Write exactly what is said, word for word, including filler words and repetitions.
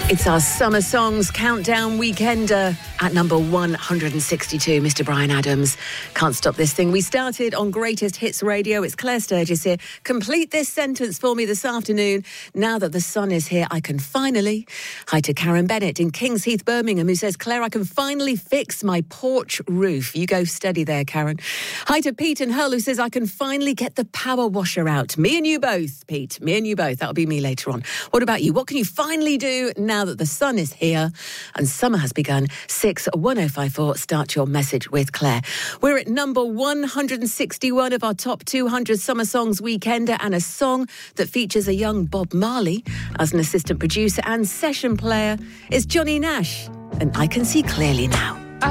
It's our Summer Songs Countdown Weekender at number one hundred sixty-two, Mister Bryan Adams. Can't stop this thing. We started on Greatest Hits Radio. It's Claire Sturgis here. Complete this sentence for me this afternoon. Now that the sun is here, I can finally... Hi to Karen Bennett in Kings Heath, Birmingham, who says, Claire, I can finally fix my porch roof. You go steady there, Karen. Hi to Pete and Hull, who says, I can finally get the power washer out. Me and you both, Pete. Me and you both. That'll be me later on. What about you? What can you finally do now that the sun is here and summer has begun? six one oh five four. Start your message with Claire. We're at number one hundred sixty-one of our top two hundred Summer Songs Weekender, and a song that features a young Bob Marley as an assistant producer and session player is Johnny Nash, and I Can See Clearly Now.